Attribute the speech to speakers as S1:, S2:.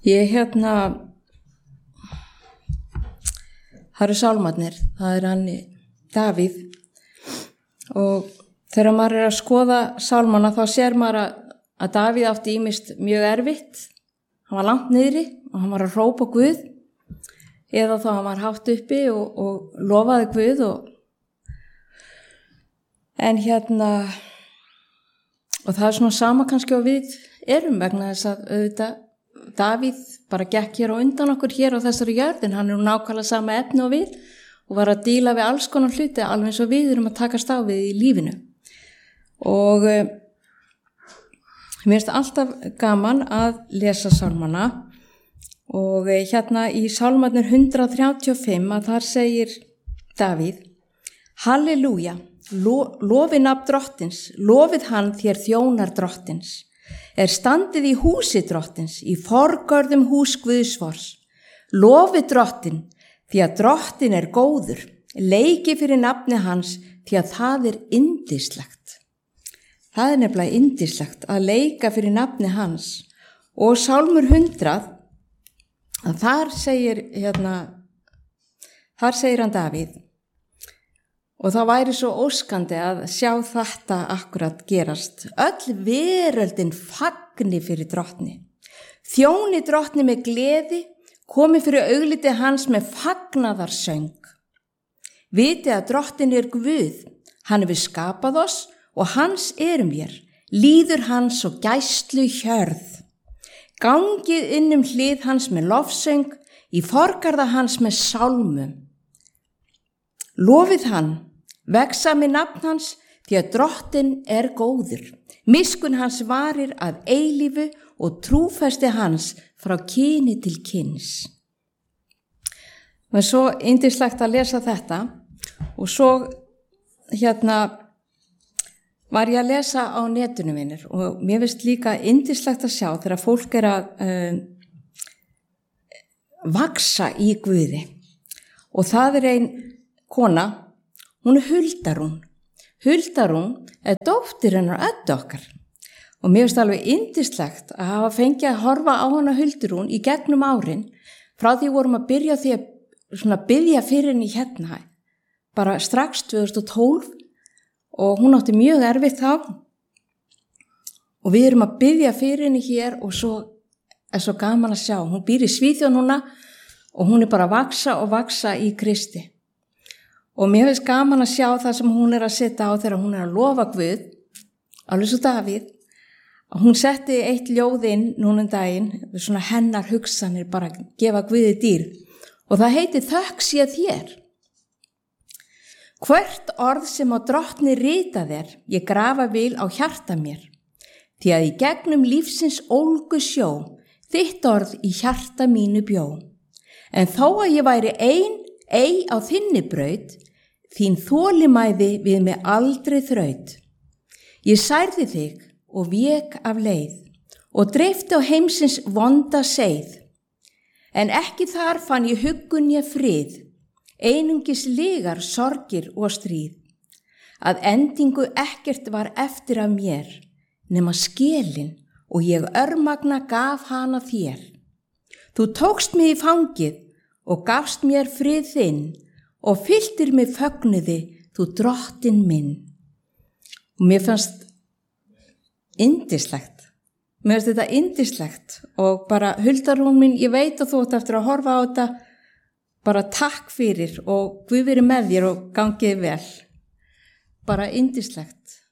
S1: Ég það eru sálmarnir, það hann Davíð og þegar maður að skoða sálmana þá sér maður að Davíð átti ýmist mjög erfitt, hann var langt niðri og hann var að hrópa Guð eða þá hann var hátt uppi og lofaði Guð en og það er svona sama kannski og við erum vegna þess að auðvitað Davíð bara gekk hér á undan okkur hér á þessari jörðin, hann nákvæmlega sama efni og við og var að díla við alls konar hluti alveg eins og við erum að takast á við í lífinu og mér finnst alltaf gaman að lesa sálmana og í sálmarnir 135 að þar segir Davíð: Halleluja, lofi nafn drottins, lofið hann þér þjónar drottins. Standið í húsi drottins, í forgörðum hús Guðsvors. Lofi drottin, því að drottin góður, leiki fyrir nafni hans, því að það yndislegt. Það nefnilega yndislegt að leika fyrir nafni hans. Og Sálmur 100, að þar segir hann Davíð, og það væri svo óskandi að sjá þetta akkurat gerast. Öll veröldin fagni fyrir drottni. Þjóni drottni með gleði, komi fyrir augliti hans með fagnaðarsöng. Viti að drottin Guð, hann hefur skapað oss og hans vér, líður hans og gæslu hjörð. Gangið inn hlið hans með lofsöng, í forgarða hans með sálmum. Lofið hann, vexa með nafn hans, því að drottin góður. Miskunn hans varir að eilífu og trúfesti hans frá kyni til kyns. Það svo yndislegt að lesa þetta og svo var ég að lesa á netinu vinir og mér finnst líka yndislegt að sjá þegar fólk að vaksa í Guði og það ein kona, hún Huldarún. Huldarún dóttir hennar Öddu okkar og mér finnst alveg yndislegt að hafa fengið að horfa á hana Huldarún í gegnum árin frá því vorum að byrja því að biðja fyrir henni bara strax 2012 og hún átti mjög erfitt þá og við erum að biðja fyrir henni hér og svo svo gaman að sjá. Hún býr í Svíþjóð núna og hún bara að vaksa í Kristi. Og mér finnst gaman að sjá það sem hún að setja á þegar hún að lofa Guð, alveg svo Davíð, að hún setti eitt ljóð inn núna daginn, svona hennar hugsanir bara að gefa Guði dýr. Og það heitir Þökk sé þér. Hvert orð sem á drottni rita þér, ég grafa vil á hjarta mér. Því að í gegnum lífsins ólgu sjó, þitt orð í hjarta mínu bjó. En þó að ég væri ei á þinni braut, þín þolimæði við mig aldrei þraut. Ég særði þig og vék af leið og dreifti á heimsins vonda seið. En ekki þar fann ég huggun ég frið, einungis lygar, sorgir og stríð. Að endingu ekkert var eftir af mér, nema skelin og ég örmagna gaf hana þér. Þú tókst mig í fangið og gafst mér frið þinn og fylltir mig fögnuði, þú drottin minn. Og mér fannst yndislegt. Mér finnst þetta yndislegt og bara Huldarún mín, ég veit að þú átt eftir að horfa á þetta, bara takk fyrir og Guð veri með þér og gangið vel. Bara yndislegt.